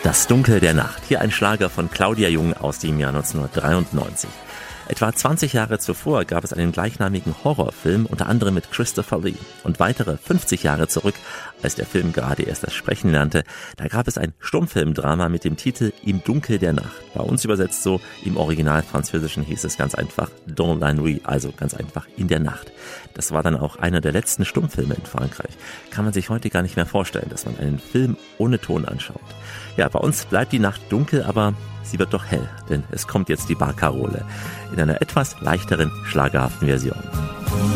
Das Dunkel der Nacht. Hier ein Schlager von Claudia Jung aus dem Jahr 1993. Etwa 20 Jahre zuvor gab es einen gleichnamigen Horrorfilm, unter anderem mit Christopher Lee. Und weitere 50 Jahre zurück, als der Film gerade erst das Sprechen lernte, da gab es ein Stummfilmdrama mit dem Titel Im Dunkel der Nacht. Bei uns übersetzt so, im Original Französischen hieß es ganz einfach Dans la nuit, also ganz einfach in der Nacht. Das war dann auch einer der letzten Stummfilme in Frankreich. Kann man sich heute gar nicht mehr vorstellen, dass man einen Film ohne Ton anschaut. Ja, bei uns bleibt die Nacht dunkel, aber sie wird doch hell, denn es kommt jetzt die Barkarole in einer etwas leichteren, schlagerhaften Version.